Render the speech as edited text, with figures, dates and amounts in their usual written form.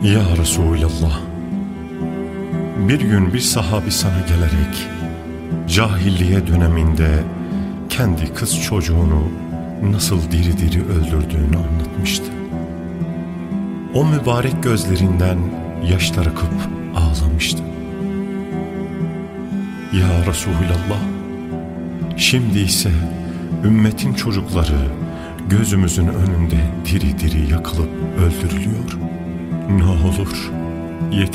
Ya Resulallah, bir gün bir sahabi sana gelerek cahilliye döneminde kendi kız çocuğunu nasıl diri diri öldürdüğünü anlatmıştı. O mübarek gözlerinden yaşlar akıp ağlamıştı. Ya Resulallah, şimdi ise ümmetin çocukları gözümüzün önünde diri diri yakılıp öldürülüyor. Ne olur